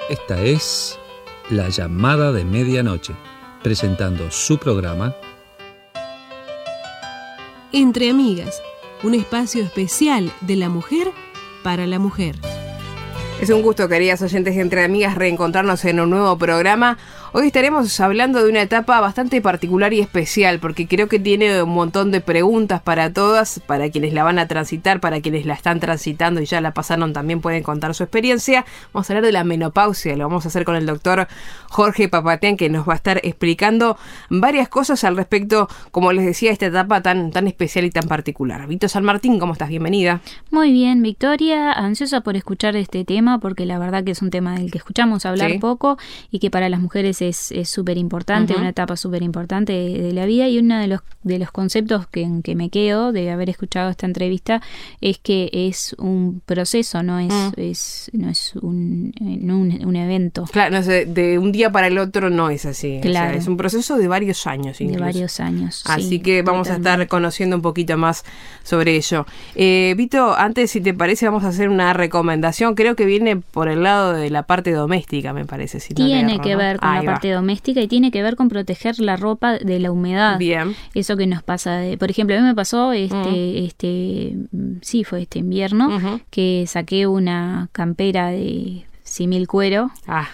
Esta es La Llamada de Medianoche, presentando su programa Entre Amigas, un espacio especial de la mujer para la mujer. Es un gusto, queridas oyentes de Entre Amigas, reencontrarnos en un nuevo programa. Hoy estaremos hablando de una etapa bastante particular y especial, porque creo que tiene un montón de preguntas para todas, para quienes la van a transitar, para quienes la están transitando y ya la pasaron también pueden contar su experiencia. Vamos a hablar de la menopausia, lo vamos a hacer con el doctor Jorge Papatian, que nos va a estar explicando varias cosas al respecto, como les decía, esta etapa tan especial y tan particular. Vito San Martín, ¿cómo estás? Bienvenida. Muy bien, Victoria, ansiosa por escuchar este tema, porque la verdad que es un tema del que escuchamos hablar poco y que para las mujeres es súper importante, una etapa súper importante de la vida, y uno de los conceptos que me quedo de haber escuchado esta entrevista es que es un proceso, no es un evento. Claro, no sé, de un día para el otro no es así. Claro. O sea, es un proceso de varios años incluso. De varios años. Así sí, que vamos totalmente. a estar conociendo un poquito más sobre ello. Vito, antes, si te parece, vamos a hacer una recomendación. Creo que viene por el lado de la parte doméstica, me parece. Si no tiene erro, que ¿no? ver con la parte doméstica y tiene que ver con proteger la ropa de la humedad. Bien. Eso que nos pasa, por ejemplo, a mí me pasó fue este invierno, que saqué una campera de simil cuero.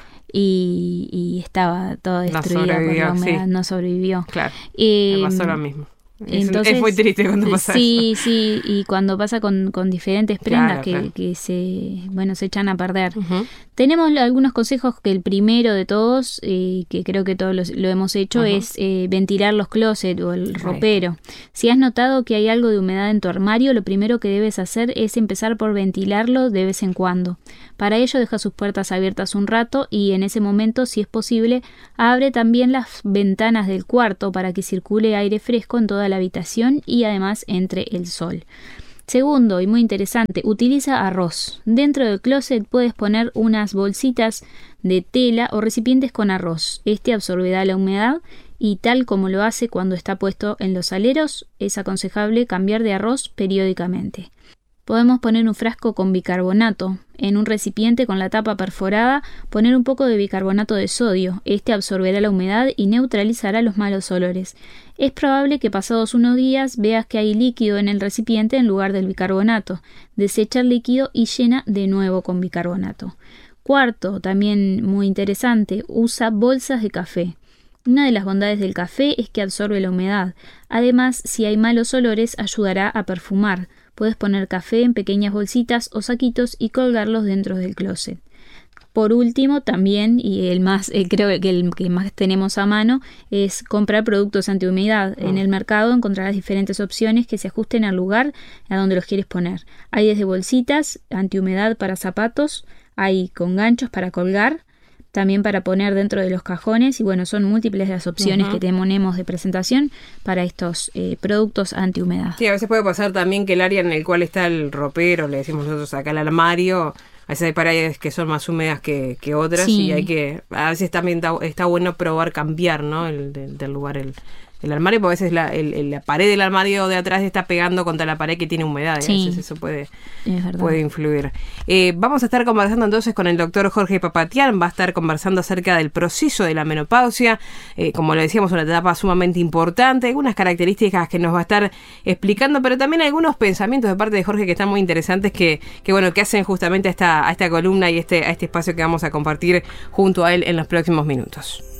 Y estaba toda destruida por la humedad, no sobrevivió. Claro, me pasó lo mismo. Entonces, es muy triste cuando pasa eso. Sí, y cuando pasa con diferentes prendas que se echan a perder. Tenemos algunos consejos, que el primero de todos, que creo que todos lo hemos hecho, es ventilar los closets o el ropero. Si has notado que hay algo de humedad en tu armario, lo primero que debes hacer es empezar por ventilarlo de vez en cuando. Para ello, deja sus puertas abiertas un rato y en ese momento, si es posible, abre también las ventanas del cuarto para que circule aire fresco en toda la habitación y además entre el sol. Segundo, y muy interesante, utiliza arroz. Dentro del closet puedes poner unas bolsitas de tela o recipientes con arroz. Este absorberá la humedad y, tal como lo hace cuando está puesto en los aleros, es aconsejable cambiar de arroz periódicamente. Podemos poner un frasco con bicarbonato. En un recipiente con la tapa perforada, poner un poco de bicarbonato de sodio. Este absorberá la humedad y neutralizará los malos olores. Es probable que pasados unos días veas que hay líquido en el recipiente en lugar del bicarbonato. Desecha el líquido y llena de nuevo con bicarbonato. Cuarto, también muy interesante, usa bolsas de café. Una de las bondades del café es que absorbe la humedad. Además, si hay malos olores, ayudará a perfumar. Puedes poner café en pequeñas bolsitas o saquitos y colgarlos dentro del closet. Por último, también, y creo que el que más tenemos a mano, es comprar productos antihumedad. En el mercado encontrarás diferentes opciones que se ajusten al lugar a donde los quieres poner. Hay desde bolsitas antihumedad para zapatos, hay con ganchos para colgar, también para poner dentro de los cajones, y son múltiples las opciones que tenemos de presentación para estos productos antihumedad. Sí, a veces puede pasar también que el área en el cual está el ropero, le decimos nosotros acá el armario, a veces hay paredes que son más húmedas que otras, y a veces también está bueno probar cambiar, ¿no? del lugar el armario, porque a veces la pared del armario de atrás está pegando contra la pared que tiene humedad, y a veces eso puede influir. Vamos a estar conversando entonces con el doctor Jorge Papatian. Va a estar conversando acerca del proceso de la menopausia, como le decíamos, una etapa sumamente importante, algunas características que nos va a estar explicando, pero también algunos pensamientos de parte de Jorge que están muy interesantes, que hacen justamente a esta columna y a este espacio que vamos a compartir junto a él en los próximos minutos.